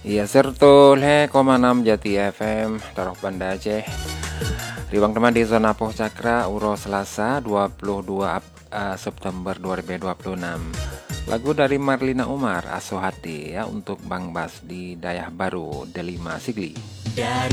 Iya sertul he 6 Jati FM Taruh Banda Aceh. Riwang teman di zona Poh Cakra Uro Selasa 22 September 2026. Lagu dari Marlina Umar Aso Hati ya untuk Bang Bas di Dayah Baru Delima Sigli.